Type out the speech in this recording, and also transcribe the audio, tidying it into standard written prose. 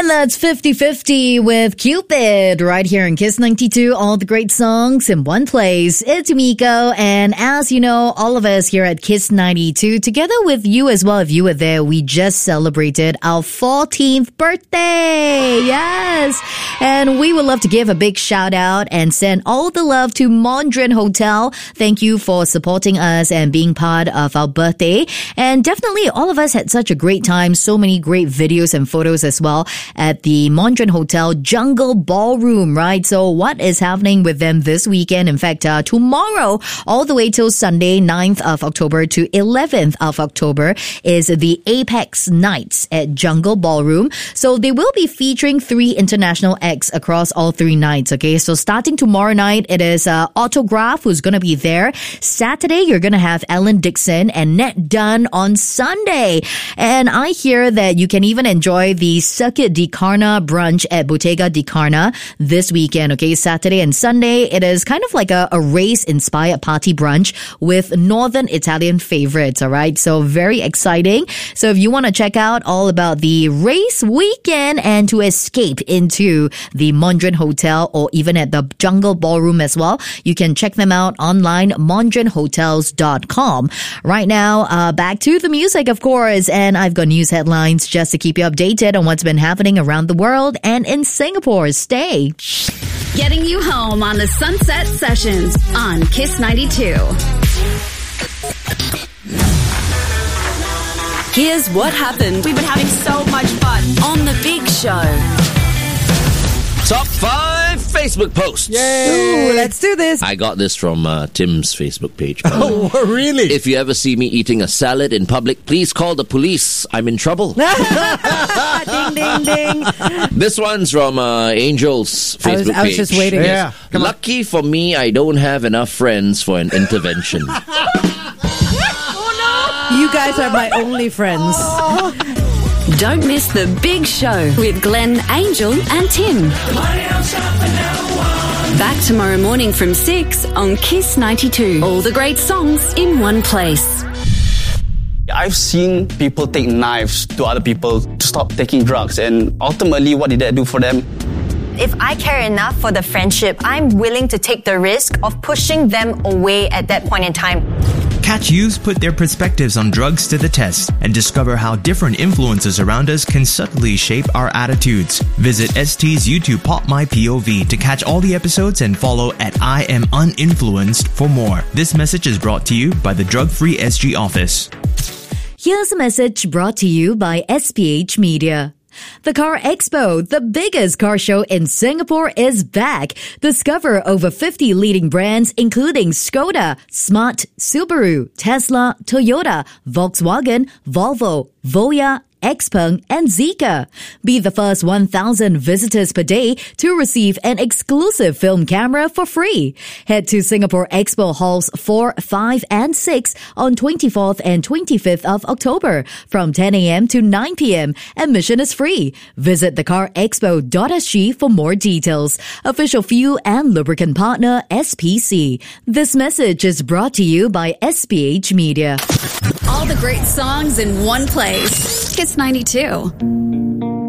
that's 50-50 with Cupid right here in Kiss 92. All the great songs in one place. It's Miko, and as you know, all of us here at Kiss 92, together with you as well, if you were there, we just celebrated our 14th birthday. Yes. And we would love to give a big shout out and send all the love to Mondrian Hotel. Thank you for supporting us and being part of our birthday. And definitely all of us had such a great time. So many great videos and photos as well at the Mondrian Hotel Jungle Ballroom, right? So what is happening with them this weekend? In fact, tomorrow, all the way till Sunday, 9th of October to 11th of October is the Apex Nights at Jungle Ballroom. So they will be featuring 3 international acts across all 3 nights, okay? So starting tomorrow night, it is Autograph who's going to be there. Saturday, you're going to have Ellen Dixon and Ned Dunn on Sunday. And I hear that you can even enjoy the Circuit di Carna brunch at Bottega di Carna this weekend, okay? Saturday and Sunday, it is kind of like a race-inspired party brunch with Northern Italian favorites, all right? So very exciting. So if you want to check out all about the race weekend and to escape into the Mondrian Hotel or even at the Jungle Ballroom as well, you can check them out online, mondrianhotels.com. Right now, back to the music, of course, and I've got news headlines just to keep you updated on what's been happening around the world and in Singapore. Stay. Getting you home on the Sunset Sessions on Kiss 92. Here's what happened. We've been having so much fun on The Big Show. Top 5 Facebook posts. Yay! Ooh, let's do this. I got this from Tim's Facebook page. Oh, really? If you ever see me eating a salad in public, please call the police. I'm in trouble. Ding, ding, ding. This one's from Angel's Facebook page. I was just waiting. Yes. Yeah. Lucky for me, I don't have enough friends for an intervention. You guys are my only friends. Don't miss The Big Show with Glenn, Angel and Tim. Back tomorrow morning from 6 on Kiss 92. All the great songs in one place. I've seen people take knives to other people to stop taking drugs, and ultimately, what did that do for them? If I care enough for the friendship, I'm willing to take the risk of pushing them away at that point in time. Catch youths put their perspectives on drugs to the test and discover how different influences around us can subtly shape our attitudes. Visit ST's YouTube Pop My POV to catch all the episodes and follow at I Am Uninfluenced for more. This message is brought to you by the Drug Free SG office. Here's a message brought to you by SPH Media. The Car Expo, the biggest car show in Singapore, is back. Discover over 50 leading brands including Skoda, Smart, Subaru, Tesla, Toyota, Volkswagen, Volvo, Voya, Xpeng and Zeekr. Be the first 1,000 visitors per day to receive an exclusive film camera for free. Head to Singapore Expo Halls 4, 5 and 6 on 24th and 25th of October from 10 a.m. to 9 p.m. Admission is free. Visit thecarexpo.sg for more details. Official fuel and lubricant partner SPC. This message is brought to you by SPH Media. All the great songs in one place. Kiss 92.